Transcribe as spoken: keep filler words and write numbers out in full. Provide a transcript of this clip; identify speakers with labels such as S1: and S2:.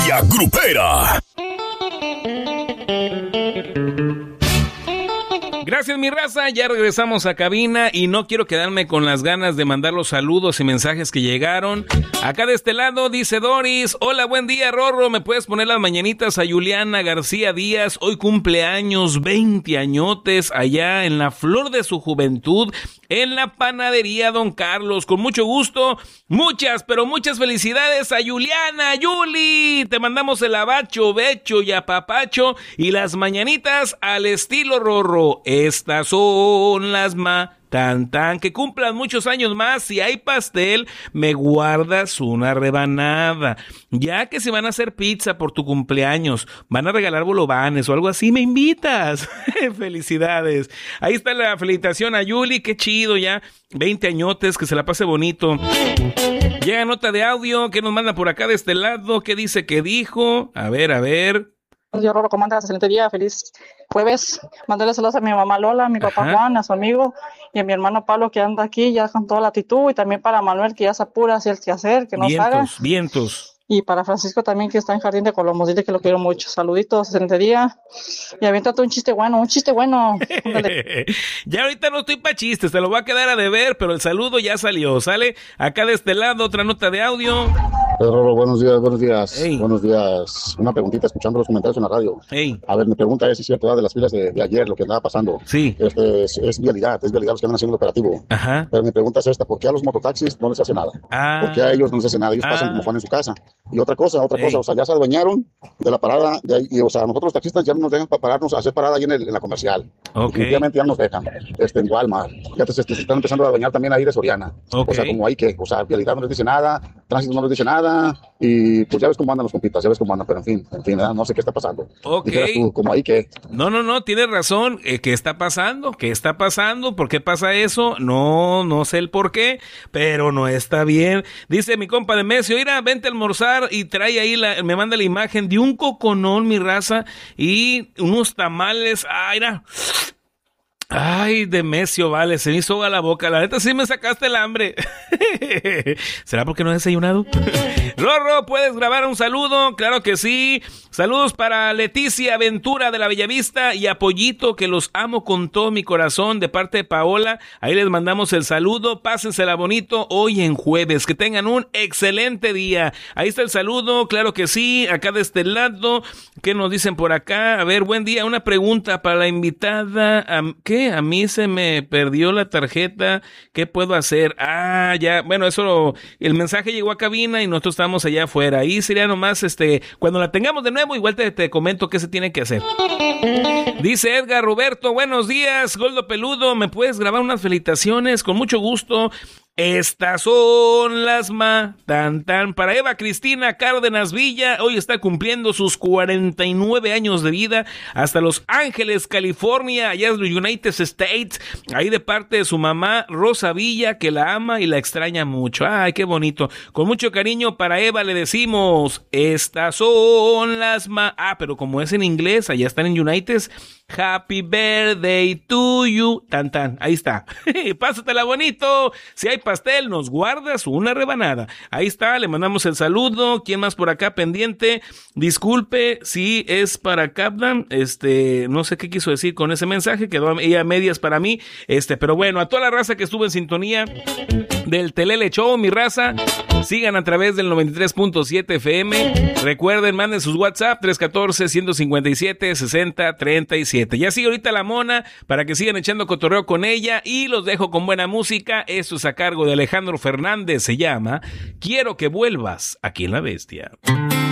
S1: Fantasía Grupera.
S2: Gracias, mi raza, ya regresamos a cabina y no quiero quedarme con las ganas de mandar los saludos y mensajes que llegaron. Acá de este lado dice Doris: hola, buen día, Rorro, ¿me puedes poner las mañanitas a Juliana García Díaz? Hoy cumpleaños, veinte añotes, allá en la flor de su juventud, en la panadería Don Carlos. Con mucho gusto, muchas, pero muchas felicidades a Juliana, Yuli. Te mandamos el abacho, becho y apapacho y las mañanitas al estilo Rorro. Estas son las ma... Tan tan, que cumplan muchos años más. Si hay pastel, me guardas una rebanada. Ya que se van a hacer pizza por tu cumpleaños, van a regalar bolovanes o algo así, me invitas. Felicidades. Ahí está la felicitación a Yuli, qué chido ya. veinte añotes, que se la pase bonito. Llega nota de audio que nos manda por acá de este lado. ¿Qué dice que dijo? A ver, a ver.
S3: Yo, Rorro, ¿cómo andas? Excelente día, feliz jueves. Mándale saludos a mi mamá Lola, a mi papá Ajá. Juan, a su amigo y a mi hermano Pablo, que anda aquí ya con toda la actitud, y también para Manuel, que ya se apura hacia el quehacer, que no
S2: vientos,
S3: haga.
S2: Vientos.
S3: Y para Francisco también, que está en Jardín de Colomos, dile que lo quiero mucho. Saluditos, excelente día. Y aviéntate un chiste bueno, un chiste bueno.
S2: Ya ahorita no estoy pa' chistes, te lo voy a quedar a deber, pero el saludo ya salió. Sale acá de este lado otra nota de audio.
S4: Rorro, buenos días, buenos días, hey. buenos días. Una preguntita, escuchando los comentarios en la radio.
S2: Hey.
S4: A ver, mi pregunta es si es cierto de las filas de, de ayer, lo que andaba pasando.
S2: Sí.
S4: Este, es, es vialidad, es vialidad los que andan haciendo el operativo.
S2: Ajá.
S4: Pero mi pregunta es esta: ¿por qué a los mototaxis no les hace nada?
S2: Ah.
S4: ¿Por qué a ellos no les hace nada? Ellos
S2: ah.
S4: pasan como Juan en su casa. Y otra cosa, otra hey. cosa, o sea, ya se adueñaron de la parada, de ahí, y, o sea, nosotros los taxistas ya no nos dejan para pararnos a hacer parada ahí en, el, en la comercial.
S2: Ok.
S4: Definitivamente ya nos dejan, este, en Walmart. Ya te, se, se están empezando a adueñar también ahí de Soriana.
S2: Okay.
S4: O sea, como hay que, o sea, vialidad no les dice nada, tránsito no les dice nada, y pues ya ves cómo andan los compitas, ya ves cómo andan, pero en fin, en fin, ¿verdad? No sé qué está pasando.
S2: Ok.
S4: Dijeras tú, como ahí que...
S2: No, no, no, tienes razón. Eh, ¿Qué está pasando? ¿Qué está pasando? ¿Por qué pasa eso? No, no sé el por qué, pero no está bien. Dice mi compa de Mesio: mira, vente a almorzar, y trae ahí, la, me manda la imagen de un coconón, mi raza, y unos tamales. Ah, mira. Ay, Demesio, vale, se me hizo a la boca. La neta sí me sacaste el hambre. ¿Será porque no he desayunado? Rorro, ¿puedes grabar un saludo? Claro que sí. Saludos para Leticia Ventura de la Bellavista y a Pollito, que los amo con todo mi corazón, de parte de Paola. Ahí les mandamos el saludo. Pásensela bonito hoy en jueves. Que tengan un excelente día. Ahí está el saludo, claro que sí. Acá de este lado, ¿qué nos dicen por acá? A ver, buen día. Una pregunta para la invitada. ¿Qué? A mí se me perdió la tarjeta. ¿Qué puedo hacer? Ah, ya. Bueno, eso, el mensaje llegó a cabina y nosotros estamos allá afuera. Ahí sería nomás, este, cuando la tengamos de nuevo, igual te, te comento qué se tiene que hacer. Dice Edgar Roberto: buenos días, Goldo Peludo, ¿me puedes grabar unas felicitaciones? Con mucho gusto. Estas son las ma, tan tan, para Eva Cristina Cárdenas Villa. Hoy está cumpliendo sus cuarenta y nueve años de vida, hasta Los Ángeles, California, allá en los United States, ahí de parte de su mamá Rosa Villa, que la ama y la extraña mucho. Ay, qué bonito. Con mucho cariño para Eva le decimos: estas son las ma. Ah, pero como es en inglés, allá están en United. Happy birthday to you. Tan tan, ahí está. Pásatela bonito. Si hay pastel, nos guardas una rebanada. Ahí está, le mandamos el saludo. ¿Quién más por acá pendiente? Disculpe si es para Capdan. Este, no sé qué quiso decir con ese mensaje. Quedó ella a medias para mí. Este, pero bueno, a toda la raza que estuvo en sintonía del Telele Show, mi raza, sigan a través del noventa y tres punto siete F M. Recuerden, manden sus WhatsApp tres uno cuatro, uno cinco siete, seis cero tres siete. Ya sigue ahorita la Mona para que sigan echando cotorreo con ella, y los dejo con buena música. Esto es a cargo de Alejandro Fernández, se llama Quiero que vuelvas, aquí en La Bestia.